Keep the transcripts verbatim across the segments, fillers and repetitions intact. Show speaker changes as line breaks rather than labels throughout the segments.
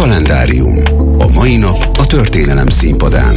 Kalendárium. A mai nap a történelem színpadán.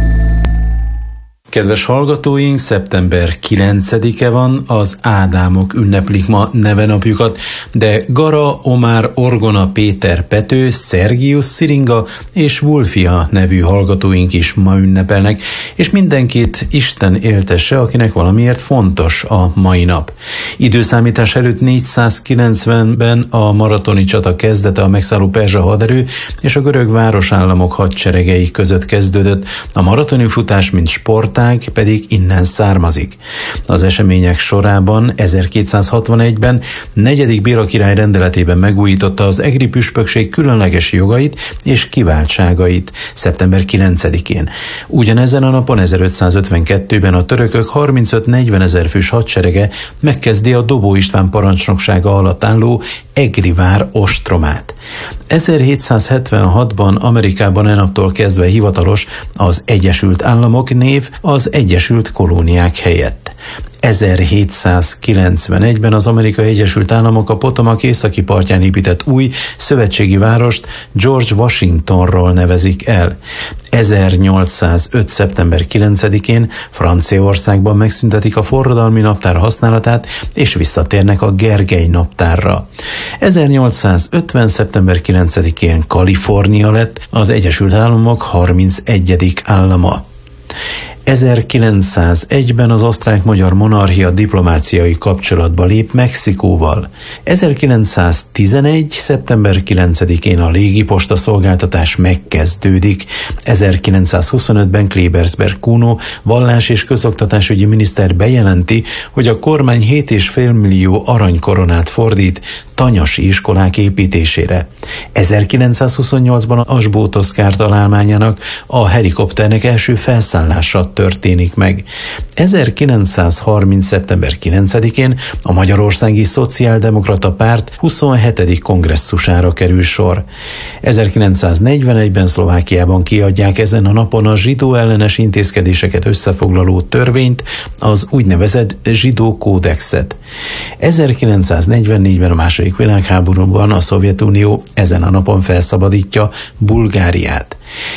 Kedves hallgatóink, szeptember kilencedike van, az Ádámok ünneplik ma nevenapjukat, de Gara, Omár, Orgona, Péter, Pető, Szergius, Sziringa és Wulfia nevű hallgatóink is ma ünnepelnek, és mindenkit Isten éltesse, akinek valamiért fontos a mai nap. Időszámítás előtt négyszázkilencvenben a maratoni csata kezdete a megszálló perzsa haderő és a görög városállamok hadseregei között kezdődött. A maratoni futás, mint sportág, pedig innen származik. Az események sorában ezerkétszázhatvanegyben negyedik Béla király rendeletében megújította az egri püspökség különleges jogait és kiváltságait szeptember kilencedikén. Ugyanezen a napon ezerötszázötvenkettőben a törökök harmincöt-negyven ezer fős hadserege megkezdi a Dobó István parancsnoksága alatt álló egri vár ostromát. ezerhétszázhetvenhatban Amerikában enaptól kezdve hivatalos az Egyesült Államok név az Egyesült Kolóniák helyett. ezerhétszázkilencvenegyben az Amerikai Egyesült Államok a Potomac északi partján épített új szövetségi várost George Washingtonról nevezik el. ezernyolcszázöt. szeptember kilencedikén Franciaországban megszüntetik a forradalmi naptár használatát, és visszatérnek a Gergely naptárra. ezernyolcszázötven. szeptember kilencedikén Kalifornia lett az Egyesült Államok harmincegyedik állama. ezerkilencszázegyben az osztrák-magyar monarchia diplomáciai kapcsolatba lép Mexikóval. ezerkilencszáztizenegy. szeptember kilencedikén a légiposta szolgáltatás megkezdődik. ezerkilencszázhuszonötben Klebersberg Kuno vallás- és közoktatásügyi miniszter bejelenti, hogy a kormány hét egész öt millió aranykoronát fordít tanyasi iskolák építésére. ezerkilencszázhuszonnyolcban a Asbó-Toszkár találmányának a helikopternek első felszállása történik meg. ezerkilencszázharminc. szeptember kilencedikén a Magyarországi Szociáldemokrata Párt huszonhetedik kongresszusára kerül sor. ezerkilencszáznegyvenegyben Szlovákiában kiadják ezen a napon a zsidó ellenes intézkedéseket összefoglaló törvényt, az úgynevezett zsidó kódexet. ezerkilencszáznegyvennégyben a második világháborúban a Szovjetunió ezen a napon felszabadítja Bulgáriát.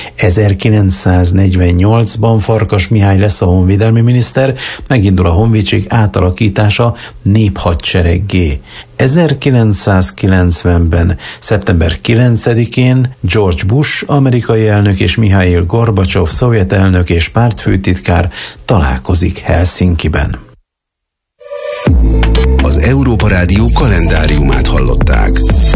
ezerkilencszáznegyvennyolcban Farkas Mihály lesz a honvédelmi miniszter, megindul a honvédség átalakítása néphadsereggé. ezerkilencszázkilencvenben. szeptember kilencedikén George Bush amerikai elnök és Mihail Gorbacsov szovjet elnök és pártfőtitkár találkozik Helsinkiben.
Az Európa Rádió kalendáriumát hallották.